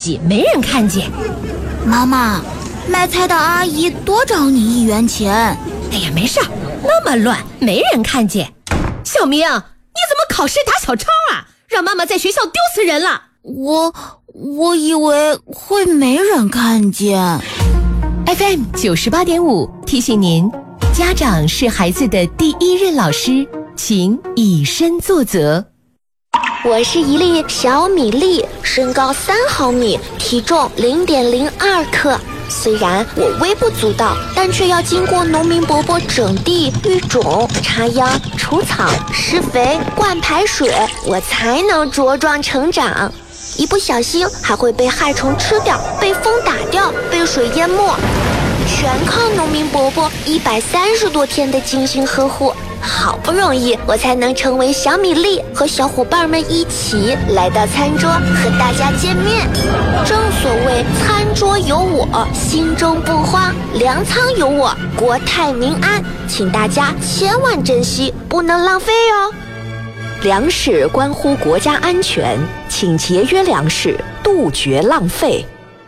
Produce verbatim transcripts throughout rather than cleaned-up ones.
己，没人看见。 妈妈，卖菜的阿姨多找你一元钱。 哎呀，没事，那么乱，没人看见。小明，你怎么考试打小抄啊？让妈妈在学校丢死人了。 我我以为会没人看见。 F M 九十八点五提醒您，家长是孩子的第一任老师，请以身作则。 我是一粒小米粒，身高三毫米，体重零点零二克。虽然我微不足道，但却要经过农民伯伯整地、育种、插秧、除草、施肥、灌排水，我才能茁壮成长。一不小心还会被害虫吃掉，被风打掉，被水淹没，全靠农民伯伯一百三十多天的精心呵护。好不容易我才能成为小米粒，和小伙伴们一起来到餐桌和大家见面。正所谓餐桌有我，心中不慌；粮仓有我，国泰民安。请大家千万珍惜，不能浪费哦。 粮食关乎国家安全，请节约粮食，杜绝浪费。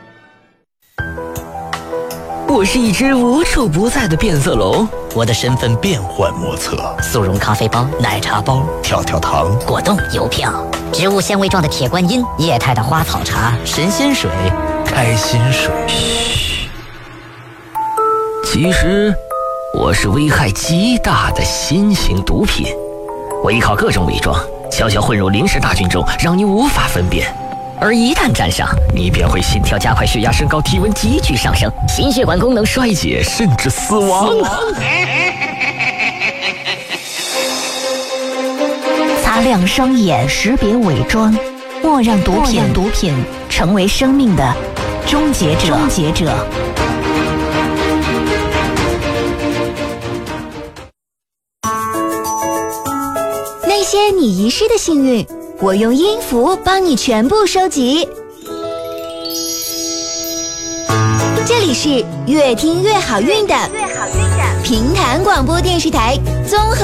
我是一只无处不在的变色龙， 我的身份变幻莫测， 速溶咖啡包、奶茶包、 跳跳糖、 果冻、邮票、植物纤维状的铁观音、液态的花草茶、神仙水、 开心水。 嘘，其实我是危害极大的新型毒品，我依靠各种伪装，悄悄混入临时大军中，让你无法分辨。而一旦沾上，你便会心跳加快、血压升高、体温急剧上升、心血管功能衰竭，甚至死亡。死亡擦亮双眼，识别伪装，莫让毒品毒品成为生命的终结者。终结者。 那些你遗失的幸运，我用音符帮你全部收集。这里是越听越好运的平潭广播电视台综合